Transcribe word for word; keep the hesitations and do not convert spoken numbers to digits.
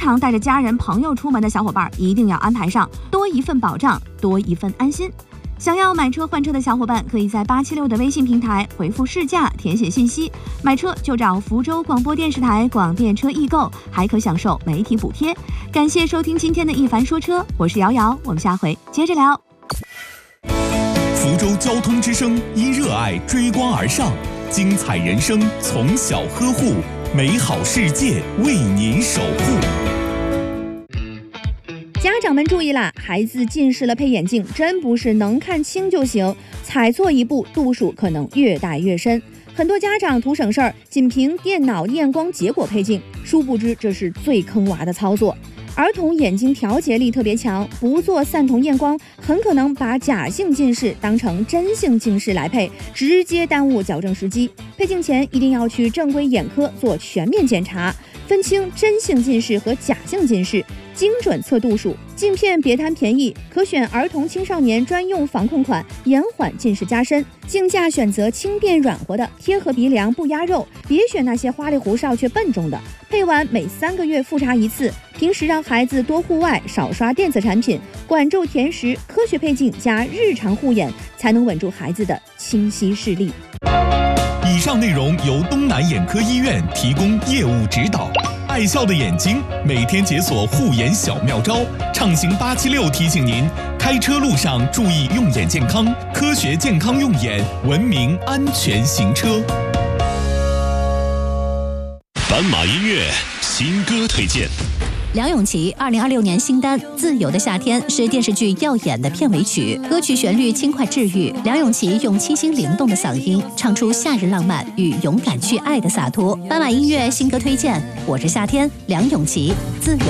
常带着家人朋友出门的小伙伴一定要安排上，多一份保障，多一份安心。想要买车换车的小伙伴，可以在八七六的微信平台回复试驾，填写信息，买车就找福州广播电视台广电车易购，还可享受媒体补贴。感谢收听今天的一凡说车，我是瑶瑶，我们下回接着聊。 福州交通之声，因热爱追光而上，精彩人生从小呵护，美好世界为您守护。 家长们注意啦，孩子近视了配眼镜真不是能看清就行，踩错一步度数可能越带越深。很多家长图省事儿，仅凭电脑验光结果配镜，殊不知这是最坑娃的操作。儿童眼睛调节力特别强，不做散瞳验光，很可能把假性近视当成真性近视来配，直接耽误矫正时机。配镜前一定要去正规眼科做全面检查，分清真性近视和假性近视，精准测度数。镜片别贪便宜，可选儿童青少年专用防控款，延缓近视加深。镜架选择轻便软和的，贴合鼻梁不压肉，别选那些花里胡哨却笨重的。配完每三个月复查一次，平时让孩子多户外，少刷电子产品，管住甜食，科学配镜加日常护眼，才能稳住孩子的清晰视力。 以上内容由东南眼科医院提供业务指导。爱笑的眼睛，每天解锁护眼小妙招。畅行八七六提醒您，开车路上注意用眼健康，科学健康用眼，文明安全行车。 斑马音乐新歌推荐。 梁咏琪二零二六年新单《自由的夏天》是电视剧《耀眼》的片尾曲，歌曲旋律轻快治愈，梁咏琪用清新灵动的嗓音唱出夏日浪漫与勇敢去爱的洒脱。斑马音乐新歌推荐，我是夏天，梁咏琪，自由。